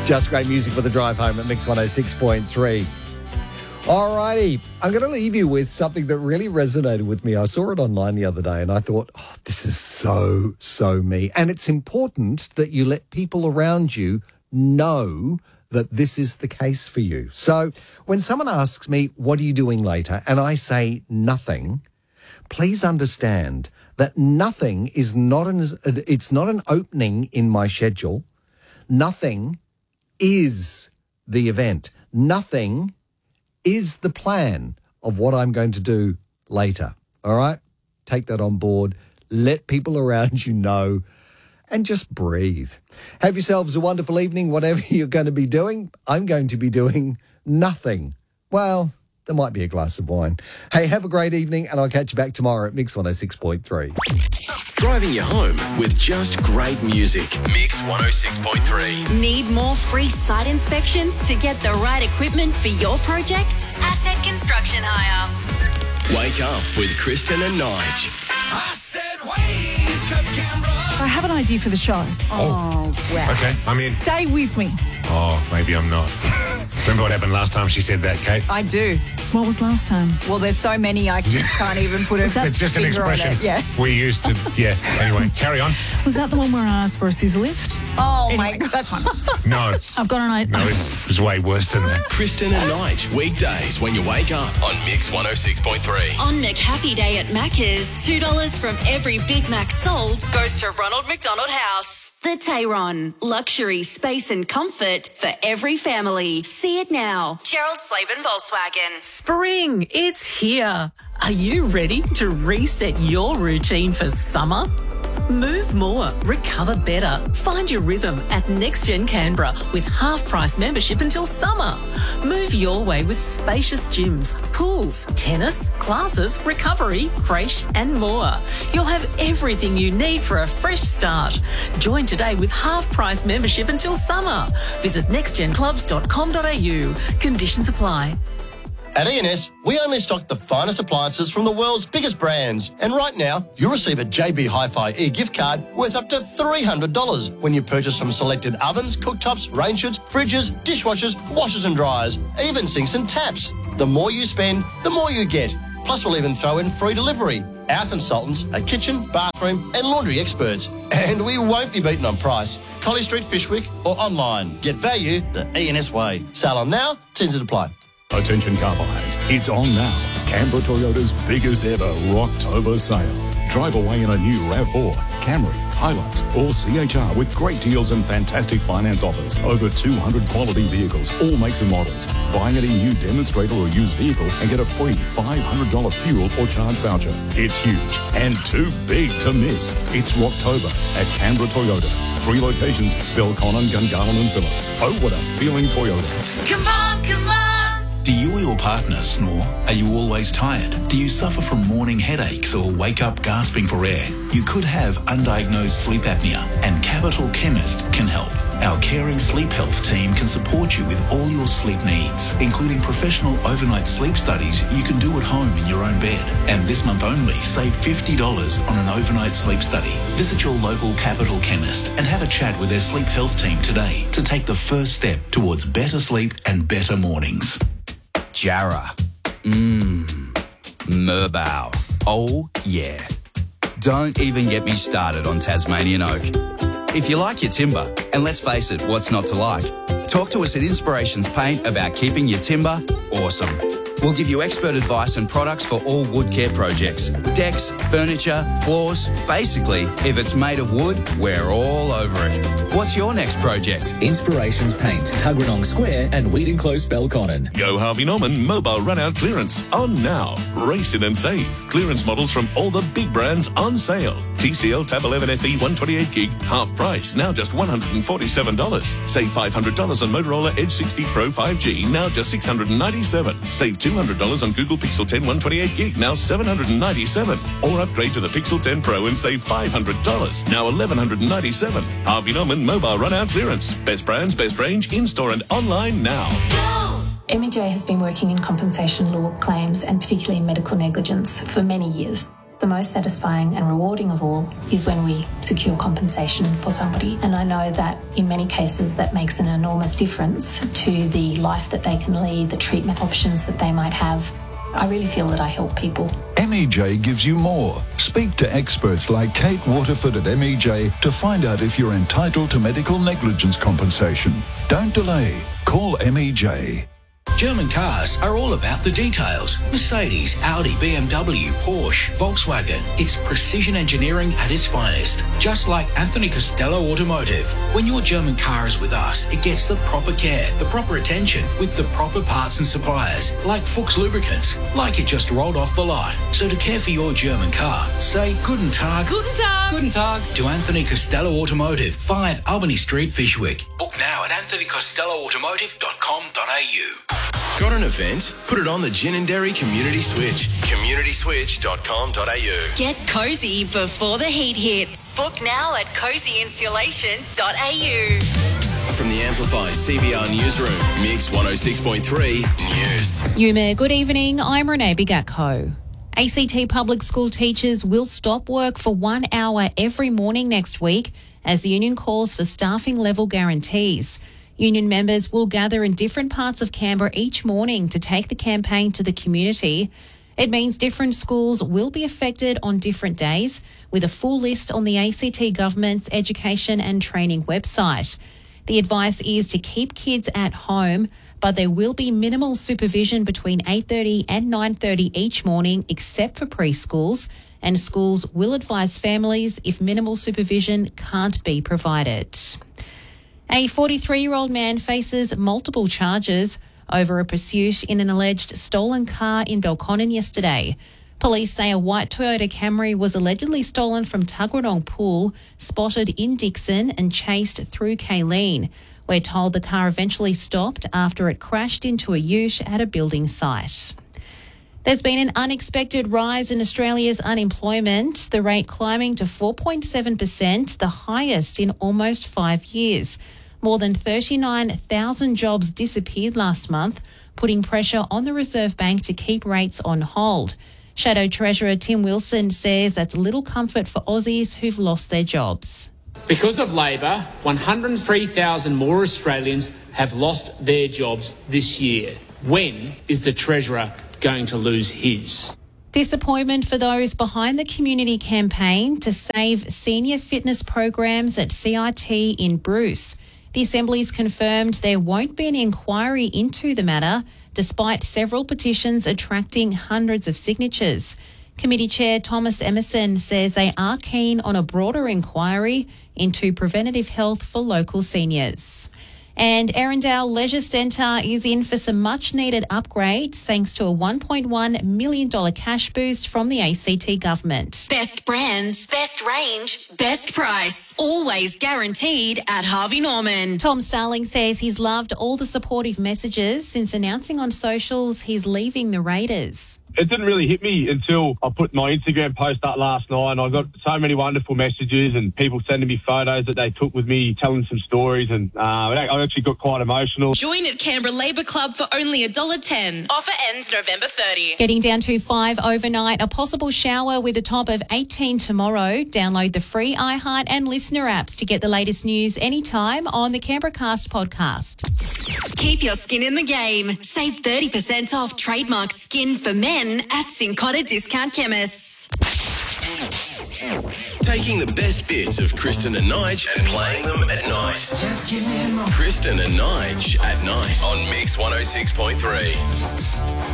Just great music for the drive home at Mix 106.3. All righty, I'm going to leave you with something that really resonated with me. I saw it online the other day and I thought, oh, this is so me. And it's important that you let people around you know that this is the case for you. So when someone asks me, what are you doing later? And I say nothing, please understand that nothing is not it's not an opening in my schedule. Nothing is the event. Nothing is the plan of what I'm going to do later. All right? Take that on board. Let people around you know and just breathe. Have yourselves a wonderful evening, whatever you're going to be doing. I'm going to be doing nothing. Well, there might be a glass of wine. Hey, have a great evening, and I'll catch you back tomorrow at Mix 106.3. Driving you home with just great music. Mix 106.3. Need more free site inspections to get the right equipment for your project? Asset Construction Hire. Wake up with Kristen and Nige. I said wake up, Canberra. I have an idea for the show. Oh, wow. Okay, I'm in. Stay with me. Oh, maybe I'm not. Remember what happened last time she said that, Kate? I do. What was last time? Well, there's so many I can't even put it. It's just an expression we used to, Anyway, carry on. Was that the one where I asked for a scissor lift? Oh, anyway, my God. That's fine. No. I've got an idea. No, it was way worse than that. Kristen and Nige, weekdays when you wake up on Mix 106.3. On McHappy Day at Macca's, $2 from every Big Mac sold goes to Ronald McDonald House. The Tayron. Luxury, space and comfort for every family. See it now. Gerald Slavin Volkswagen. Spring, it's here. Are you ready to reset your routine for summer? Move more, recover better. Find your rhythm at NextGen Canberra with half-price membership until summer. Move your way with spacious gyms, pools, tennis, classes, recovery, creche and more. You'll have everything you need for a fresh start. Join today with half-price membership until summer. Visit nextgenclubs.com.au. Conditions apply. At E&S, we only stock the finest appliances from the world's biggest brands. And right now, you'll receive a JB Hi-Fi e-gift card worth up to $300 when you purchase some selected ovens, cooktops, range hoods, fridges, dishwashers, washers and dryers, even sinks and taps. The more you spend, the more you get. Plus, we'll even throw in free delivery. Our consultants are kitchen, bathroom and laundry experts. And we won't be beaten on price. Colley Street, Fishwick or online. Get value the E&S way. Sale on now, T's apply. Attention car buyers, it's on now. Canberra Toyota's biggest ever Rocktober sale. Drive away in a new RAV4, Camry, Hilux or CHR with great deals and fantastic finance offers. Over 200 quality vehicles, all makes and models. Buy any new demonstrator or used vehicle and get a free $500 fuel or charge voucher. It's huge and too big to miss. It's Rocktober at Canberra Toyota. 3 locations, Belconnen, Gungahlin and Phillip. Oh, what a feeling Toyota. Come on, come on. Do you or your partner snore? Are you always tired? Do you suffer from morning headaches or wake up gasping for air? You could have undiagnosed sleep apnea, and Capital Chemist can help. Our caring sleep health team can support you with all your sleep needs, including professional overnight sleep studies you can do at home in your own bed. And this month only, save $50 on an overnight sleep study. Visit your local Capital Chemist and have a chat with their sleep health team today to take the first step towards better sleep and better mornings. Jarrah. Merbau. Oh, yeah. Don't even get me started on Tasmanian oak. If you like your timber, and let's face it, what's not to like? Talk to us at Inspirations Paint about keeping your timber awesome. We'll give you expert advice and products for all wood care projects. Decks, furniture, floors. Basically, if it's made of wood, we're all over it. What's your next project? Inspirations Paint, Tuggeranong Square and Wheaton Close, Belconnen. Go Harvey Norman mobile run-out clearance on now. Race in and save. Clearance models from all the big brands on sale. TCL Tab 11 FE 128 gig, half price, now just $147. Save $500 on Motorola Edge 60 Pro 5G, now just $697. Save $200 on Google Pixel 10 128 gig, now $797. Or upgrade to the Pixel 10 Pro and save $500, now $1,197. Harvey Norman mobile run-out clearance. Best brands, best range, in-store and online now. MEJ has been working in compensation law claims and particularly in medical negligence for many years. The the most satisfying and rewarding of all is when we secure compensation for somebody. And I know that in many cases that makes an enormous difference to the life that they can lead, the treatment options that they might have. I really feel that I help people. MEJ gives you more. Speak to experts like Kate Waterford at MEJ to find out if you're entitled to medical negligence compensation. Don't delay. Call MEJ. German cars are all about the details. Mercedes, Audi, BMW, Porsche, Volkswagen. It's precision engineering at its finest. Just like Anthony Costello Automotive. When your German car is with us, it gets the proper care, the proper attention, with the proper parts and suppliers, like Fuchs Lubricants, like it just rolled off the lot. So to care for your German car, say Guten Tag. Guten Tag. Guten Tag to Anthony Costello Automotive, 5 Albany Street, Fishwick. Book now at anthonycostelloautomotive.com.au. Got an event? Put it on the Gin and Dairy Community Switch. communityswitch.com.au. Get cozy before the heat hits. Book now at cozyinsulation.au. From the Amplify CBR Newsroom, Mix 106.3 News. Yuma, good evening. I'm Renee Bigatko. ACT public school teachers will stop work for 1 hour every morning next week as the union calls for staffing level guarantees. Union members will gather in different parts of Canberra each morning to take the campaign to the community. It means different schools will be affected on different days, with a full list on the ACT government's education and training website. The advice is to keep kids at home, but there will be minimal supervision between 8:30 and 9:30 each morning, except for preschools, and schools will advise families if minimal supervision can't be provided. A 43-year-old man faces multiple charges over a pursuit in an alleged stolen car in Belconnen yesterday. Police say a white Toyota Camry was allegedly stolen from Tuggeranong Pool, spotted in Dixon and chased through Kayleen. We're told the car eventually stopped after it crashed into a ute at a building site. There's been an unexpected rise in Australia's unemployment, the rate climbing to 4.7%, the highest in almost 5 years. More than 39,000 jobs disappeared last month, putting pressure on the Reserve Bank to keep rates on hold. Shadow Treasurer Tim Wilson says that's little comfort for Aussies who've lost their jobs. Because of Labor, 103,000 more Australians have lost their jobs this year. When is the Treasurer going to lose his? Disappointment for those behind the community campaign to save senior fitness programs at CIT in Bruce. The Assembly's confirmed there won't be an inquiry into the matter, despite several petitions attracting hundreds of signatures. Committee Chair Thomas Emerson says they are keen on a broader inquiry into preventative health for local seniors. And Erindale Leisure Centre is in for some much-needed upgrades thanks to a $1.1 million cash boost from the ACT government. Best brands, best range, best price. Always guaranteed at Harvey Norman. Tom Starling says he's loved all the supportive messages since announcing on socials he's leaving the Raiders. It didn't really hit me until I put my Instagram post up last night, and I got so many wonderful messages and people sending me photos that they took with me, telling some stories, and I actually got quite emotional. Join at Canberra Labour Club for only $1.10. Offer ends November 30. Getting down to 5 overnight, a possible shower with a top of 18 tomorrow. Download the free iHeart and Listener apps to get the latest news anytime on the Canberra Cast podcast. Keep your skin in the game. Save 30% off trademark skin for men at Cincotta Discount Chemists. Taking the best bits of Kristen and Nige and playing them at night. Kristen and Nige at night on Mix 106.3.